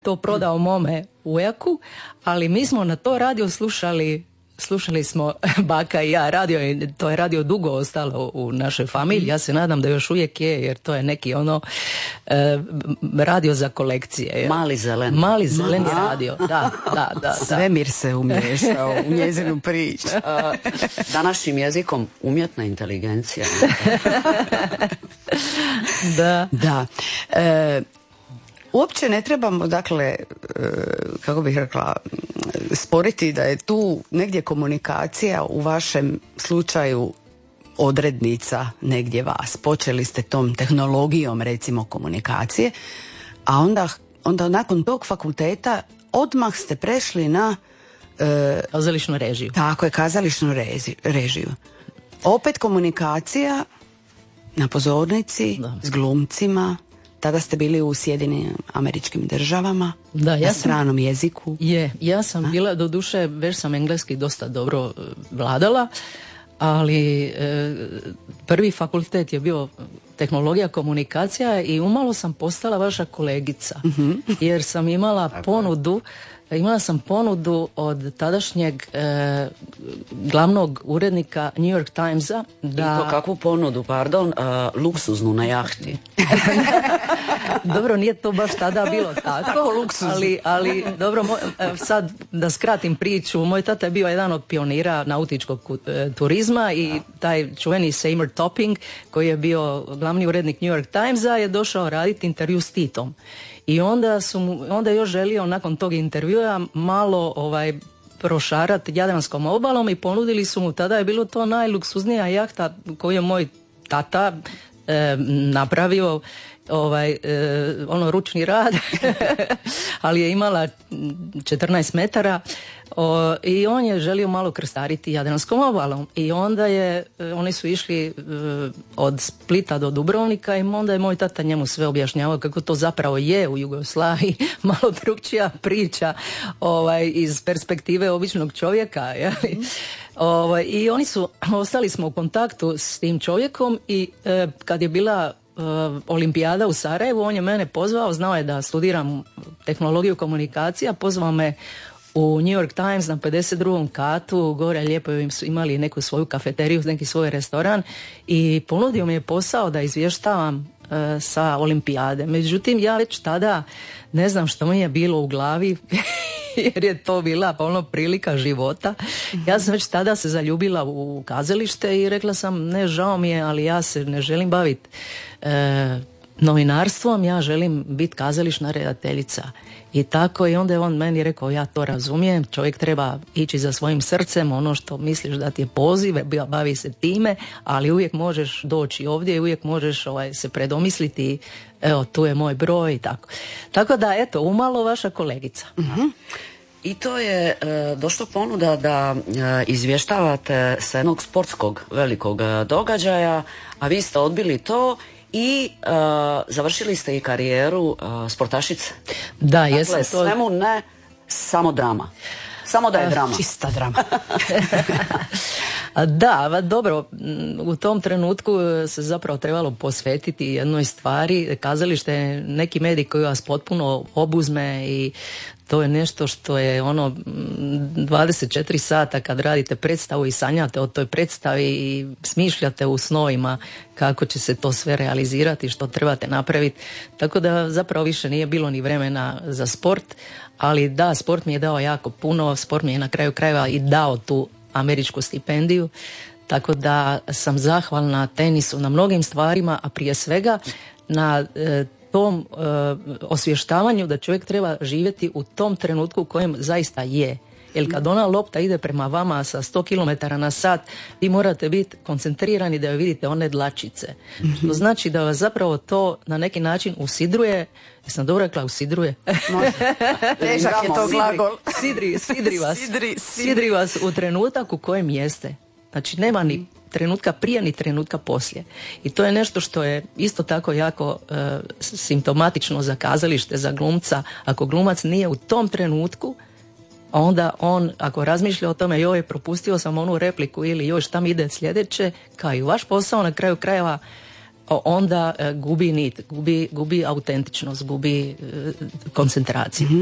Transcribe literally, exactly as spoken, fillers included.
to prodao mome ujaku, ali mi smo na to radio slušali, slušali smo baka i ja, radio je, to je radio dugo ostalo u našoj familiji, ja se nadam da još uvijek je, jer to je neki ono e, radio za kolekcije. Je. Mali zelen. Mali zeleni Ma. radio, da, da, da. Svemir se umiješao u njezinu priču. Današnjim jezikom umjetna inteligencija. Da. Da. E, Uopće ne trebamo, dakle, kako bih rekla, sporiti da je tu negdje komunikacija u vašem slučaju odrednica negdje vas. Počeli ste tom tehnologijom, recimo, komunikacije, a onda, onda nakon tog fakulteta odmah ste prešli na... E, kazališnu režiju. Tako je, kazališnu rezi, režiju. Opet komunikacija na pozornici, da. S glumcima... Tada ste bili u Sjedinim Američkim Državama, da, ja na stranom sam, jeziku. Je, ja sam A? bila, do duše, već sam engleski dosta dobro vladala, ali e, prvi fakultet je bio tehnologija komunikacija i umalo sam postala vaša kolegica, uh-huh. jer sam imala ponudu, imala sam ponudu od tadašnjeg e, glavnog urednika New York Timesa. Da... I to kakvu ponudu, pardon, uh, luksuznu na jahti. Dobro, nije to baš tada bilo tako, ali, ali dobro, moj, sad da skratim priču, moj tata je bio jedan od pionira nautičkog turizma i taj čuveni Seymour Topping, koji je bio glavni urednik New York Timesa, je došao raditi intervju s Titom. I onda su mu, onda je još želio nakon tog intervjua malo ovaj prošarati Jadranskom obalom i ponudili su mu, tada je bilo to najluksuznija jahta koju je moj tata e, napravio, ovaj, e, ono ručni rad, ali je imala četrnaest metara o, i on je želio malo krstariti Jadranskom obalom i onda je, oni su išli e, od Splita do Dubrovnika i onda je moj tata njemu sve objašnjavao kako to zapravo je u Jugoslaviji, malo drukčija priča ovaj, iz perspektive običnog čovjeka, jeli? Mm. Ovaj, i oni su, ostali smo u kontaktu s tim čovjekom i e, kad je bila Uh, olimpijada u Sarajevu, on je mene pozvao, znao je da studiram tehnologiju komunikacija, pozvao me u New York Times na pedeset drugom katu, gore lijepo im su imali neku svoju kafeteriju, neki svoj restoran i ponudio mi je posao da izvještavam uh, sa olimpijade. Međutim, ja već tada ne znam što mi je bilo u glavi jer je to bila ono prilika života. Ja sam već tada se zaljubila u kazalište i rekla sam, ne, žao mi je, ali ja se ne želim baviti e, novinarstvom, ja želim biti kazališna redateljica. I tako, i onda je on meni rekao, ja to razumijem, čovjek treba ići za svojim srcem, ono što misliš da ti je poziv, bavi se time, ali uvijek možeš doći ovdje i uvijek možeš ovaj, se predomisliti, evo, tu je moj broj i tako. Tako da, eto, umalo vaša kolegica. Uh-huh. I to je e, došlo ponuda da e, izvještavate s jednog sportskog velikog e, događaja, a vi ste odbili to i uh, završili ste i karijeru uh, sportašice. Da, dakle, jesam to... svemu ne, samo drama. Samo da je drama. Čista drama. Da, dobro, u tom trenutku se zapravo trebalo posvetiti jednoj stvari. Kazalište je neki medij koji vas potpuno obuzme i to je nešto što je ono dvadeset četiri sata kad radite predstavu i sanjate o toj predstavi i smišljate u snovima kako će se to sve realizirati, što trebate napraviti. Tako da zapravo više nije bilo ni vremena za sport, ali da, sport mi je dao jako puno, sport mi je na kraju krajeva i dao tu američku stipendiju, tako da sam zahvalna tenisu na mnogim stvarima, a prije svega na e, tom e, osvještavanju da čovjek treba živjeti u tom trenutku u kojem zaista je. Jer kad ona lopta ide prema vama sa sto kilometara na sat, vi morate biti koncentrirani da joj vidite one dlačice. Mm-hmm. Što znači da vas zapravo to na neki način usidruje. Jesam dobro rekla, usidruje? Težak je to glagol. Sidri, sidri vas. Sidri, sidri. Sidri vas u trenutak u kojem jeste. Znači nema ni trenutka prije ni trenutka poslije. I to je nešto što je isto tako jako e, simptomatično za kazalište, za glumca. Ako glumac nije u tom trenutku, onda on, ako razmišlja o tome, joj, propustio sam onu repliku ili joj, šta mi ide sljedeće, kao i vaš posao na kraju krajeva, onda gubi nit, gubi, gubi autentičnost, gubi koncentraciju.